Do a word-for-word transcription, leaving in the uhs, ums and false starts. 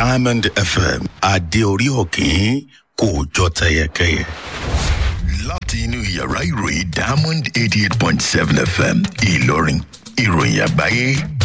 Diamond F M adé orí òkín kò jọ tẹyẹkẹyẹ. láti inú yàrá ìròyìn Diamond eighty eight point seven F M Ìlọrin ìròyìn àgbáyé.